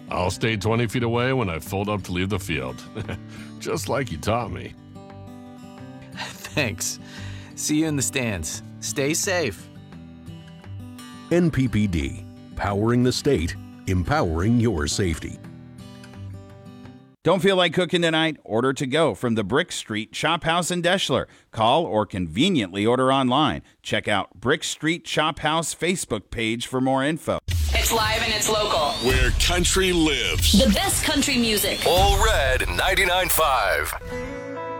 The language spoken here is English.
I'll stay 20 feet away when I fold up to leave the field. Just like you taught me. Thanks. See you in the stands. Stay safe. NPPD, powering the state, empowering your safety. Don't feel like cooking tonight? Order to go from the Brick Street Chop House in Deschler. Call or conveniently order online. Check out Brick Street Chop House Facebook page for more info. It's live and it's local. Where country lives. The best country music. All Red 99.5.